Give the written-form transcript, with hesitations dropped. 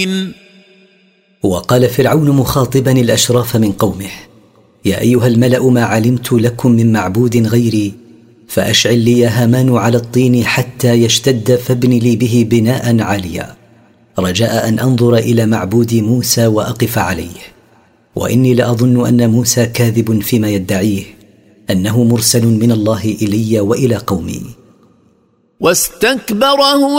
وقال فرعون مخاطبا الأشراف من قومه: يا أيها الملأ، ما علمت لكم من معبود غيري، فأشعل لي يا هامان على الطين حتى يشتد، فابن لي به بناء عاليا، رجاء أن أنظر إلى معبود موسى وأقف عليه، وإني لأظن أن موسى كاذب فيما يدعيه، أنه مرسل من الله إلي وإلى قومي. واستكبر هو